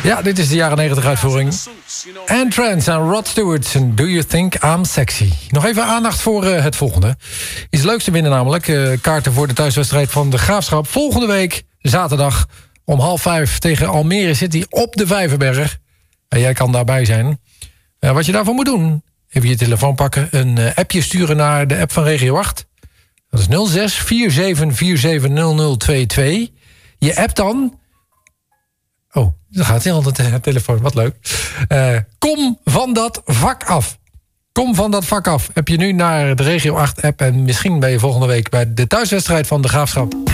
Ja, dit is de jaren 90 uitvoering. En Trance en Rod Stewart en Do You Think I'm Sexy. Nog even aandacht voor het volgende. Iets leuks te winnen namelijk. Kaarten voor de thuiswedstrijd van de Graafschap. Volgende week, zaterdag, om 4:30 tegen Almere City op de Vijverberg. En jij kan daarbij zijn. Wat je daarvoor moet doen, even je telefoon pakken. Een appje sturen naar de app van Regio 8. Dat is 06 47 47 0022. Je appt dan... Oh, dan gaat heel de telefoon, wat leuk. Kom van dat vak af. Kom van dat vak af. Heb je nu naar de Regio 8 app... en misschien ben je volgende week bij de thuiswedstrijd van de Graafschap.